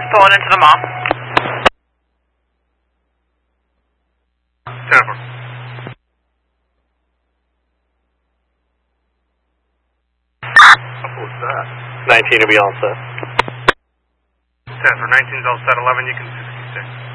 Pulling into the mall. Jennifer. What was that? 19 will be all set. Jennifer, 19's all set. 11, you can 66.